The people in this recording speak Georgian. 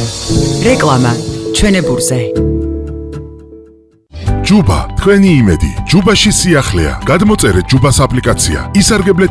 რეკლამა ჩვენებურზე. ჯუბა, თქვენი იმედი. ჯუბაში სიახლეა. გადმოწერეთ ჯუბას აპლიკაცია. ისარგებლეთ